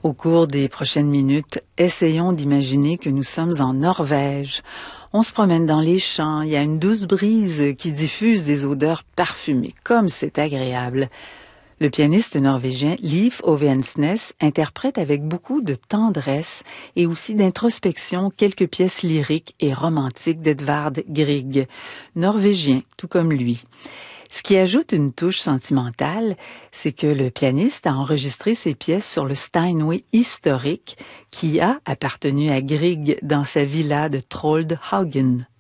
Au cours des prochaines minutes, essayons d'imaginer que nous sommes en Norvège. On se promène dans les champs, il y a une douce brise qui diffuse des odeurs parfumées, comme c'est agréable. Le pianiste norvégien Liv Ove Ensnes interprète avec beaucoup de tendresse et aussi d'introspection quelques pièces lyriques et romantiques d'Edvard Grieg, norvégien tout comme lui. Ce qui ajoute une touche sentimentale, c'est que le pianiste a enregistré ses pièces sur le Steinway historique qui a appartenu à Grieg dans sa villa de Troldhagen.